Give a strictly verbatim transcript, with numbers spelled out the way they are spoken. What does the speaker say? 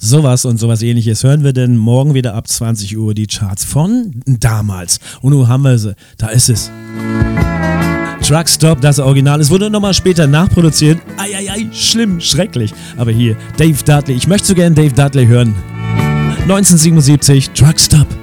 Sowas und sowas ähnliches hören wir denn morgen wieder ab zwanzig Uhr die Charts von damals. Und nun haben wir sie. Da ist es. Truck Stop, das Original. Es wurde nochmal später nachproduziert. Eieiei, schlimm, schrecklich. Aber hier, Dave Dudley. Ich möchte so gerne Dave Dudley hören. neunzehnhundertsiebenundsiebzig, Truck Stop.